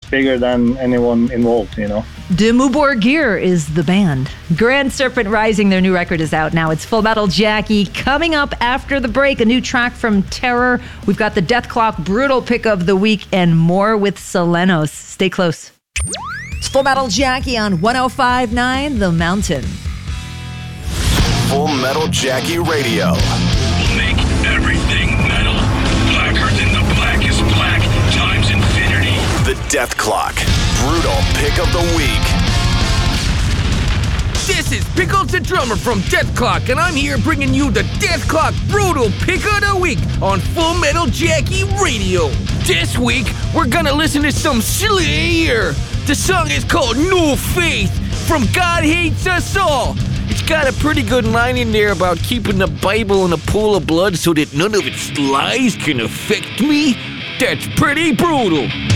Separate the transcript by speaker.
Speaker 1: bigger than anyone involved, you know.
Speaker 2: Demubor Gear is the band. Grand Serpent Rising, their new record is out now. It's Full Metal Jackie. Coming up after the break, a new track from Terror. We've got the Death Clock Brutal Pick of the Week and more with Selenos. Stay close. It's Full Metal Jackie on 105.9 The Mountain.
Speaker 3: Full Metal Jackie Radio.
Speaker 4: We'll make everything metal. Blacker than the blackest black times infinity.
Speaker 3: The Death Clock Brutal Pick of the Week.
Speaker 5: This is Pickles the Drummer from Death Clock, and I'm here bringing you the Death Clock Brutal Pick of the Week on Full Metal Jackie Radio. This week, we're gonna listen to some Slayer. The song is called No Faith from God Hates Us All. It's got a pretty good line in there about keeping the Bible in a pool of blood so that none of its lies can affect me. That's pretty brutal.